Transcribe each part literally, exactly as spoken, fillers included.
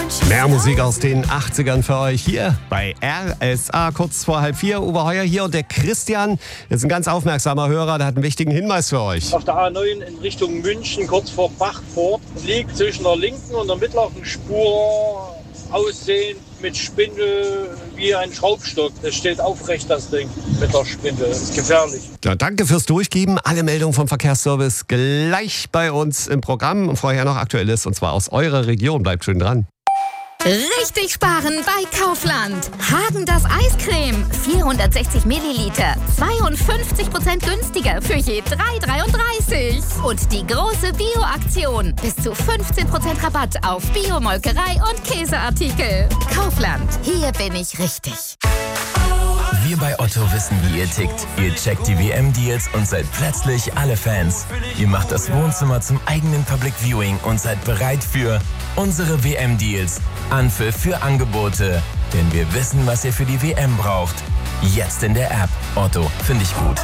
Mehr Musik aus den achtzigern für euch hier bei R S A, kurz vor halb vier. Uwe Heuer hier und der Christian ist ein ganz aufmerksamer Hörer, der hat einen wichtigen Hinweis für euch. Auf der A neun in Richtung München, kurz vor Bachfurt, liegt zwischen der linken und der mittleren Spur aussehend mit Spindel wie ein Schraubstock. Das steht aufrecht, das Ding, mit der Spindel. Das ist gefährlich. Ja, danke fürs Durchgeben. Alle Meldungen vom Verkehrsservice gleich bei uns im Programm. Und vorher noch Aktuelles, und zwar aus eurer Region. Bleibt schön dran. Richtig sparen bei Kaufland. Häagen-Dazs Eiscreme, vierhundertsechzig Milliliter, zweiundfünfzig Prozent günstiger für je drei Euro dreiunddreißig. Und die große Bio-Aktion, bis zu fünfzehn Prozent Rabatt auf Bio-Molkerei und Käseartikel. Kaufland, hier bin ich richtig. Wir bei Otto wissen, wie ihr tickt. Ihr checkt die W M-Deals und seid plötzlich alle Fans. Ihr macht das Wohnzimmer zum eigenen Public Viewing und seid bereit für unsere W M-Deals. Anpfiff für Angebote. Denn wir wissen, was ihr für die W M braucht. Jetzt in der App. Otto, finde ich gut.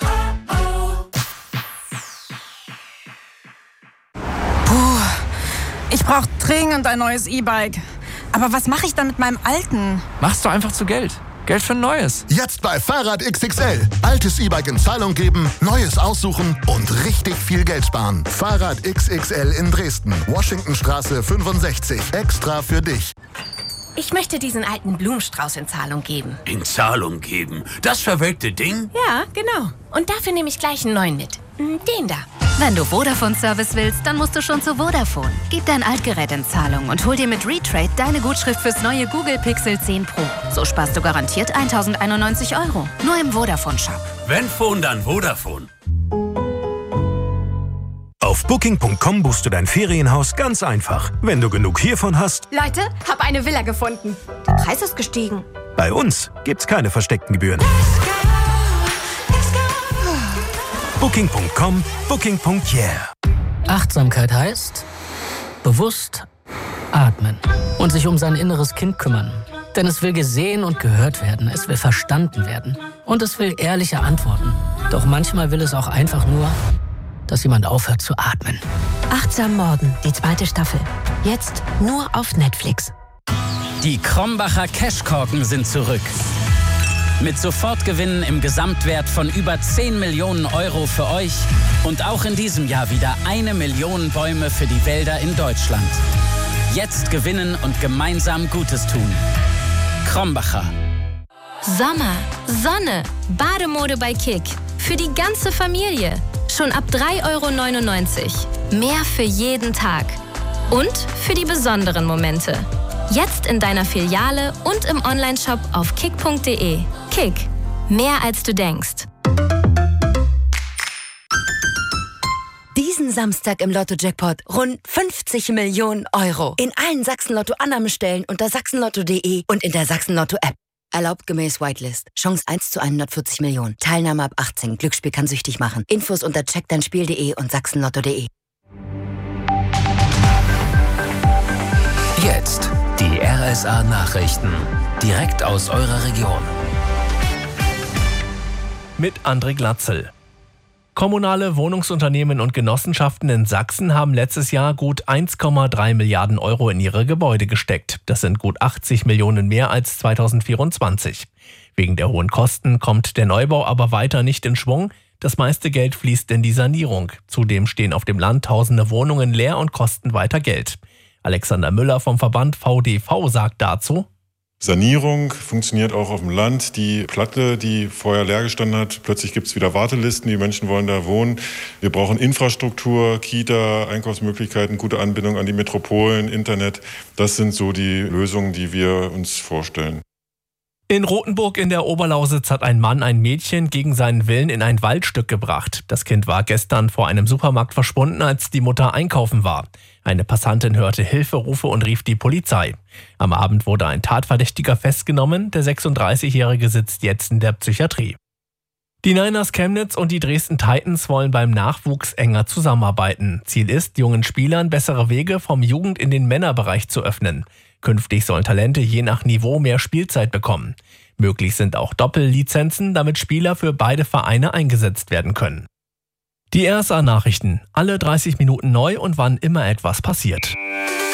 Puh, ich brauche dringend ein neues E-Bike. Aber was mache ich dann mit meinem alten? Machst du einfach zu Geld. Geld für ein neues. Jetzt bei Fahrrad X X L. Altes E-Bike in Zahlung geben, neues aussuchen und richtig viel Geld sparen. Fahrrad X X L in Dresden. Washingtonstraße fünfundsechzig. Extra für dich. Ich möchte diesen alten Blumenstrauß in Zahlung geben. In Zahlung geben? Das verwelkte Ding? Ja, genau. Und dafür nehme ich gleich einen neuen mit. Den da. Wenn du Vodafone-Service willst, dann musst du schon zu Vodafone. Gib dein Altgerät in Zahlung und hol dir mit Retrade deine Gutschrift fürs neue Google Pixel zehn Pro. So sparst du garantiert tausendeinundneunzig Euro. Nur im Vodafone-Shop. Wenn Phone, dann Vodafone. Auf Booking Punkt com buchst du dein Ferienhaus ganz einfach. Wenn du genug hiervon hast... Leute, hab eine Villa gefunden. Der Preis ist gestiegen. Bei uns gibt's keine versteckten Gebühren. Booking Punkt com, Booking Punkt yeah. Achtsamkeit heißt bewusst atmen und sich um sein inneres Kind kümmern. Denn es will gesehen und gehört werden, es will verstanden werden und es will ehrliche Antworten. Doch manchmal will es auch einfach nur, dass jemand aufhört zu atmen. Achtsam Morden, die zweite Staffel. Jetzt nur auf Netflix. Die Krombacher Cashkorken sind zurück. Mit Sofortgewinnen im Gesamtwert von über zehn Millionen Euro für euch und auch in diesem Jahr wieder eine Million Bäume für die Wälder in Deutschland. Jetzt gewinnen und gemeinsam Gutes tun. Krombacher. Sommer, Sonne, Bademode bei Kick. Für die ganze Familie. Schon ab drei Euro neunundneunzig. Mehr für jeden Tag. Und für die besonderen Momente. Jetzt in deiner Filiale und im Onlineshop auf kick punkt de. Kick. Mehr als du denkst. Diesen Samstag im Lotto-Jackpot rund fünfzig Millionen Euro. In allen Sachsen-Lotto-Annahmestellen unter sachsenlotto punkt de und in der Sachsen-Lotto-App. Erlaubt gemäß Whitelist. Chance eins zu hundertvierzig Millionen. Teilnahme ab achtzehn. Glücksspiel kann süchtig machen. Infos unter check dein spiel punkt de und sachsenlotto punkt de. Jetzt die R S A-Nachrichten. Direkt aus eurer Region. Mit André Glatzel. Kommunale Wohnungsunternehmen und Genossenschaften in Sachsen haben letztes Jahr gut eins Komma drei Milliarden Euro in ihre Gebäude gesteckt. Das sind gut achtzig Millionen mehr als zweitausendvierundzwanzig. Wegen der hohen Kosten kommt der Neubau aber weiter nicht in Schwung. Das meiste Geld fließt in die Sanierung. Zudem stehen auf dem Land tausende Wohnungen leer und kosten weiter Geld. Alexander Müller vom Verband V D V sagt dazu: Sanierung funktioniert auch auf dem Land. Die Platte, die vorher leer gestanden hat, plötzlich gibt es wieder Wartelisten, die Menschen wollen da wohnen. Wir brauchen Infrastruktur, Kita, Einkaufsmöglichkeiten, gute Anbindung an die Metropolen, Internet. Das sind so die Lösungen, die wir uns vorstellen. In Rothenburg in der Oberlausitz hat ein Mann ein Mädchen gegen seinen Willen in ein Waldstück gebracht. Das Kind war gestern vor einem Supermarkt verschwunden, als die Mutter einkaufen war. Eine Passantin hörte Hilferufe und rief die Polizei. Am Abend wurde ein Tatverdächtiger festgenommen. Der sechsunddreißigjährige sitzt jetzt in der Psychiatrie. Die Niners Chemnitz und die Dresden Titans wollen beim Nachwuchs enger zusammenarbeiten. Ziel ist, jungen Spielern bessere Wege vom Jugend- in den Männerbereich zu öffnen. Künftig sollen Talente je nach Niveau mehr Spielzeit bekommen. Möglich sind auch Doppellizenzen, damit Spieler für beide Vereine eingesetzt werden können. Die R S A-Nachrichten. Alle dreißig Minuten neu und wann immer etwas passiert.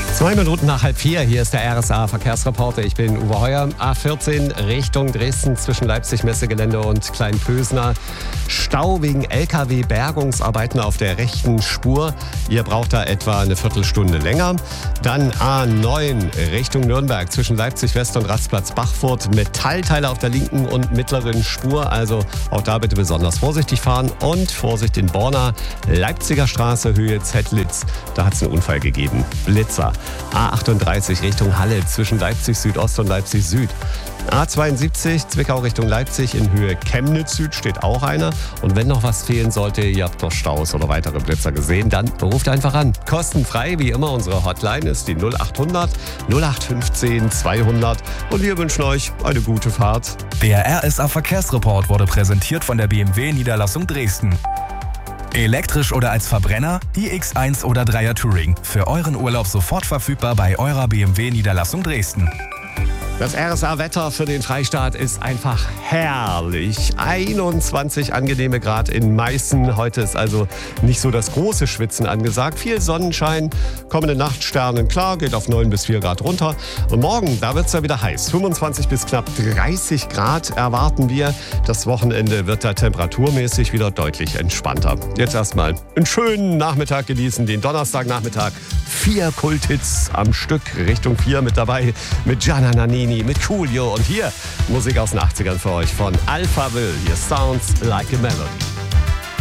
Zwei Minuten nach halb vier, hier ist der R S A-Verkehrsreporter. Ich bin Uwe Heuer. A vierzehn Richtung Dresden zwischen Leipzig-Messegelände und Kleinpösner. Stau wegen L K W-Bergungsarbeiten auf der rechten Spur. Ihr braucht da etwa eine Viertelstunde länger. Dann A neun Richtung Nürnberg zwischen Leipzig-West und Rastplatz-Bachfurt. Metallteile auf der linken und mittleren Spur. Also auch da bitte besonders vorsichtig fahren. Und Vorsicht in Borna, Leipziger Straße, Höhe Zettlitz. Da hat es einen Unfall gegeben. Blitzer. A achtunddreißig Richtung Halle zwischen Leipzig Südost und Leipzig Süd. A zweiundsiebzig Zwickau Richtung Leipzig in Höhe Chemnitz Süd steht auch einer. Und wenn noch was fehlen sollte, ihr habt noch Staus oder weitere Blitzer gesehen, dann ruft einfach an. Kostenfrei, wie immer, unsere Hotline ist die null achthundert null acht fünfzehn zweihundert. Und wir wünschen euch eine gute Fahrt. Der R S A Verkehrsreport wurde präsentiert von der B M W Niederlassung Dresden. Elektrisch oder als Verbrenner, i X eins oder Dreier Touring. Für euren Urlaub sofort verfügbar bei eurer B M W Niederlassung Dresden. Das R S A-Wetter für den Freistaat ist einfach herrlich. einundzwanzig angenehme Grad in Meißen. Heute ist also nicht so das große Schwitzen angesagt. Viel Sonnenschein, kommende Nacht Sternen klar, geht auf neun bis vier Grad runter. Und morgen, da wird es ja wieder heiß. fünfundzwanzig bis knapp dreißig Grad erwarten wir. Das Wochenende wird da temperaturmäßig wieder deutlich entspannter. Jetzt erstmal einen schönen Nachmittag genießen, den Donnerstagnachmittag. Vier Kulthits am Stück, Richtung vier mit dabei, mit Gianna Nannini, mit Coolio und hier Musik aus den achtzigern für euch von Alphaville. Hier Sounds Like a Melody.